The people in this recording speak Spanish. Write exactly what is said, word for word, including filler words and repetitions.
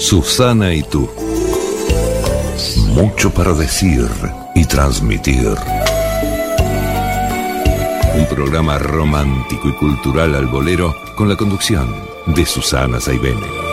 Susana y tú. Mucho para decir y transmitir. Un programa romántico y cultural al bolero con la conducción de Susana Saibene.